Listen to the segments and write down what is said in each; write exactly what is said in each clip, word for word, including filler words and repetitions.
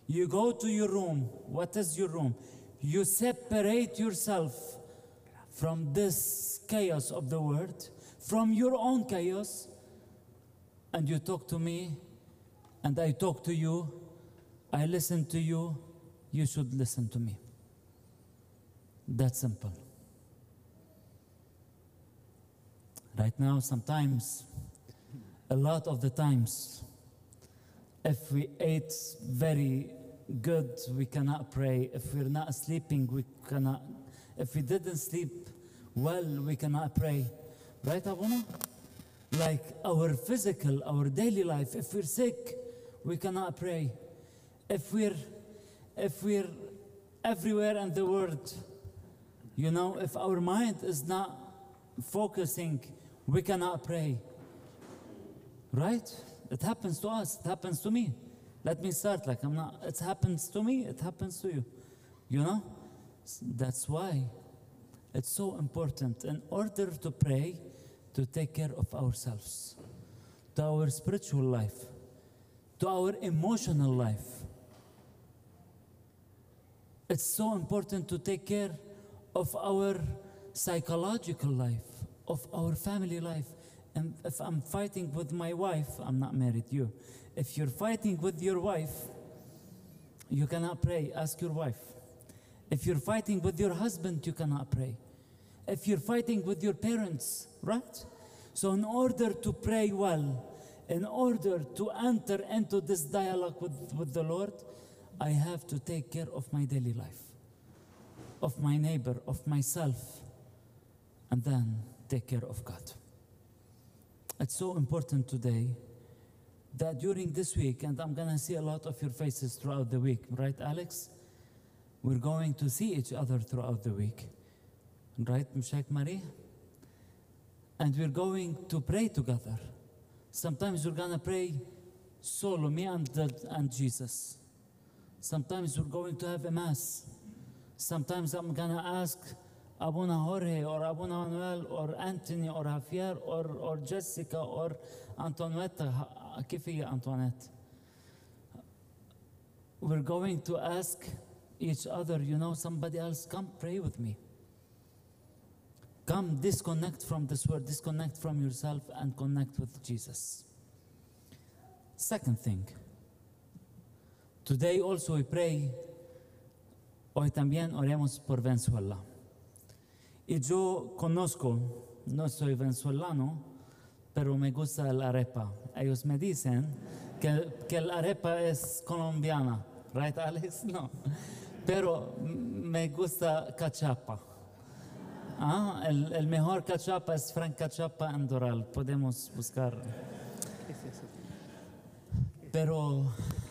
You go to your room. What is your room? You separate yourself from this chaos of the world, from your own chaos, and you talk to me, and I talk to you. I listen to you. You should listen to me. That's simple. Right now, sometimes, a lot of the times, if we ate very good, we cannot pray. If we're not sleeping, we cannot. If we didn't sleep well, we cannot pray. Right, Abuna? Like our physical, our daily life, if we're sick, we cannot pray. If we're, if we're everywhere in the world, you know, if our mind is not focusing, we cannot pray. Right? It happens to us. It happens to me. Let me start like I'm not. It happens to me. It happens to you. You know? That's why it's so important in order to pray, to take care of ourselves, to our spiritual life, to our emotional life. It's so important to take care of our psychological life, of our family life. And if I'm fighting with my wife, I'm not married, you. If you're fighting with your wife, you cannot pray. Ask your wife. If you're fighting with your husband, you cannot pray. If you're fighting with your parents, right? So in order to pray well, in order to enter into this dialogue with, with the Lord, I have to take care of my daily life, of my neighbor, of myself, and then take care of God. It's so important today that during this week, and I'm gonna see a lot of your faces throughout the week, right, Alex? We're going to see each other throughout the week, right, Mshak Marie? And we're going to pray together. Sometimes we're gonna pray solo, me and, the, and Jesus. Sometimes we're going to have a mass. Sometimes I'm gonna ask Abuna Jorge or Abuna Manuel or Anthony or Javier or, or Jessica or Antoinette. كيف هي Antoinette? We're going to ask each other, you know, somebody else, come pray with me. Come disconnect from this world, disconnect from yourself and connect with Jesus. Second thing, today also we pray, hoy también oremos por Venezuela. Y yo conozco, no soy venezolano, pero me gusta la arepa. Ellos me dicen que, que la arepa es colombiana, right, Alex? No, pero me gusta cachapa. Ah, el, el mejor cachapa es Frank Cachapa en Doral, podemos buscar. Pero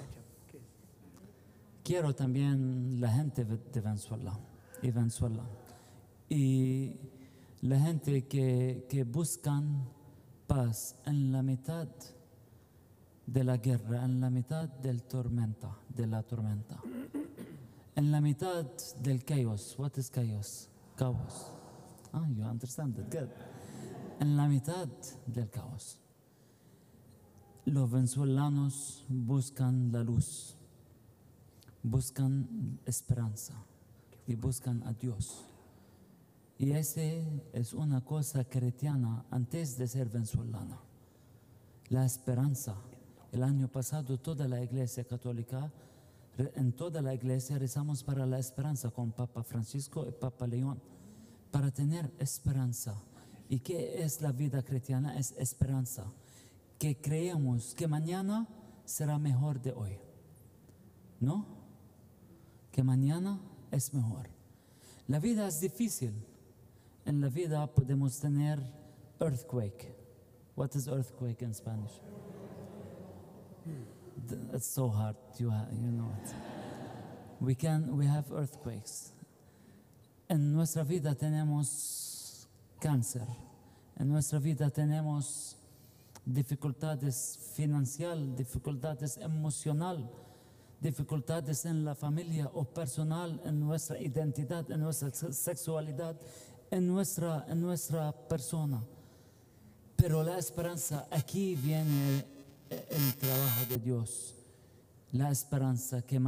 quiero también la gente de Venezuela y Venezuela. Y la gente que, que buscan paz en la mitad de la guerra, en la mitad del tormenta, de la tormenta, en la mitad del chaos. What is chaos? Chaos. Ah, you understand it, good. En la mitad del caos, los venezolanos buscan la luz, buscan esperanza y buscan a Dios. Y ese es una cosa cristiana antes de ser venezolana. La esperanza. El año pasado toda la iglesia católica, en toda la iglesia rezamos para la esperanza con Papa Francisco y Papa León, para tener esperanza. ¿Y qué es la vida cristiana? Es esperanza. Que creemos que mañana será mejor de hoy. ¿No? Que mañana es mejor. La vida es difícil. En la vida podemos tener earthquake. What is earthquake in Spanish? It's so hard, you, you know it. We can, we have earthquakes. En nuestra vida tenemos cáncer. En nuestra vida tenemos dificultades financieras, dificultades emocionales, dificultades en la familia o personal, en nuestra identidad, en nuestra sexualidad, en nuestra, en nuestra persona. Pero la esperanza, aquí viene el trabajo de Dios. La esperanza que